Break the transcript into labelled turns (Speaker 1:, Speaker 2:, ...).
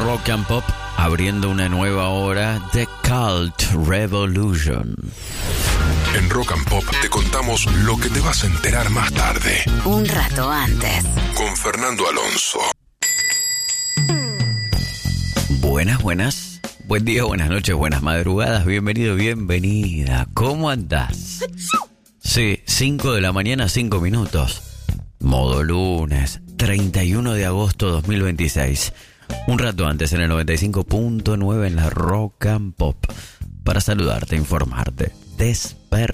Speaker 1: Rock and Pop, abriendo una nueva hora de Cult Revolution.
Speaker 2: En Rock and Pop te contamos lo que te vas a enterar más tarde.
Speaker 3: Un rato antes.
Speaker 2: Con Fernando Alonso.
Speaker 1: Buenas. Buen día, buenas noches, buenas madrugadas. Bienvenido, bienvenida. ¿Cómo andás? Sí, 5 de la mañana, 5 minutos. Modo lunes, 31 de agosto 2026. Un rato antes en el 95.9 en la Rock and Pop. Para saludarte, informarte, despertar.